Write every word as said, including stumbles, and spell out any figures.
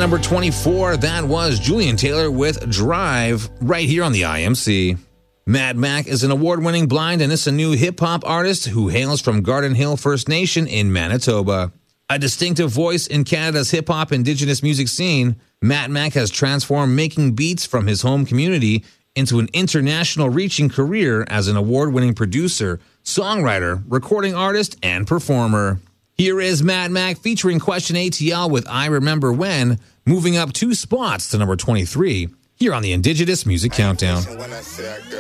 number twenty-four, that was Julian Taylor with Drive, right here on the I M C. Mad Mac is an award-winning blind and is a new hip-hop artist who hails from Garden Hill First Nation in Manitoba. A distinctive voice in Canada's hip-hop indigenous music scene, Mad Mac has transformed making beats from his home community into an international-reaching career as an award-winning producer, songwriter, recording artist, and performer. Here is Mad Mac featuring Question A T L with I Remember When, moving up two spots to number twenty-three, here on the Indigenous Music Countdown.